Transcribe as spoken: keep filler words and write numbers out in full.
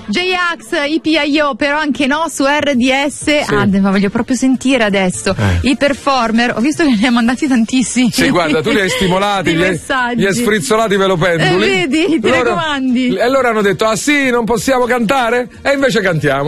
J-Ax, I P I O, però anche no, su R D S. Sì. Ah, ma voglio proprio sentire adesso. Eh. I performer, ho visto che ne ha mandati tantissimi. Sì, guarda, tu li hai stimolati, li hai, li hai sfrizzolati ve lo penduli. Eh, vedi, ti loro, raccomandi. E loro hanno detto, ah sì, non possiamo cantare? E invece cantiamo.